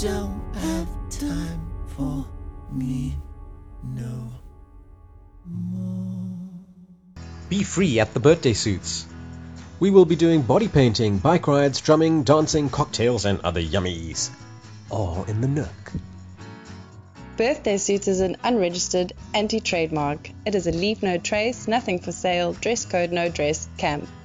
don't have time for me no more. Be free at the birthday suits. We will be doing body painting, bike rides, drumming, dancing, cocktails and other yummies. All in the Nook. Birthday Suits is an unregistered anti-trademark. It is a leave no trace, nothing for sale, dress code no dress camp.